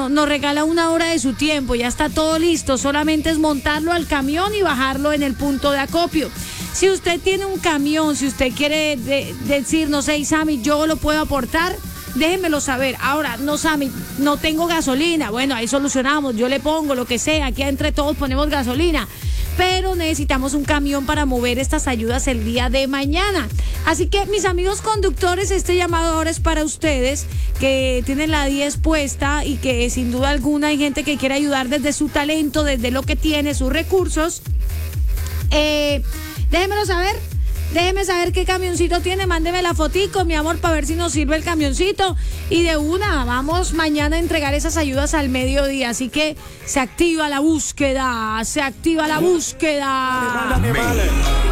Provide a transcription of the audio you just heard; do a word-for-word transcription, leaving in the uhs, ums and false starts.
no, nos regala una hora de su tiempo, ya está todo listo, solamente es montarlo al camión y bajarlo en el punto de acopio. Si usted tiene un camión, si usted quiere de, decir, no sé, Sammy, yo lo puedo aportar, déjenmelo saber. Ahora, no, Sammy, no tengo gasolina. Bueno, ahí solucionamos, yo le pongo lo que sea, aquí entre todos ponemos gasolina. Pero necesitamos un camión para mover estas ayudas el día de mañana. Así que, mis amigos conductores, este llamado ahora es para ustedes que tienen la diez puesta y que sin duda alguna hay gente que quiere ayudar desde su talento, desde lo que tiene, sus recursos. Eh, déjenmelo saber. Déjeme saber qué camioncito tiene, mándeme la fotico, mi amor, para ver si nos sirve el camioncito. Y de una, vamos mañana a entregar esas ayudas al mediodía. Así que se activa la búsqueda, se activa la búsqueda.